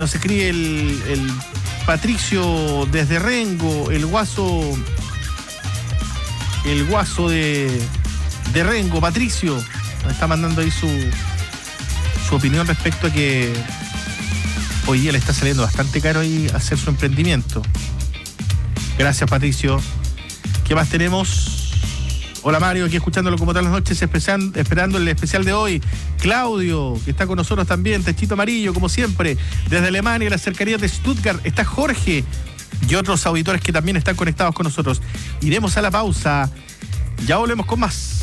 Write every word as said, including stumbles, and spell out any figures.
nos escribe el, el Patricio desde Rengo, el guaso, el guaso de, de Rengo, Patricio, nos está mandando ahí su, su opinión respecto a que hoy día le está saliendo bastante caro ahí hacer su emprendimiento. Gracias, Patricio. ¿Qué más tenemos? Hola, Mario, aquí escuchándolo como todas las noches, esperando el especial de hoy. Claudio, que está con nosotros también, Techito Amarillo, como siempre. Desde Alemania, las cercanías de Stuttgart, está Jorge y otros auditores que también están conectados con nosotros. Iremos a la pausa. Ya volvemos con más.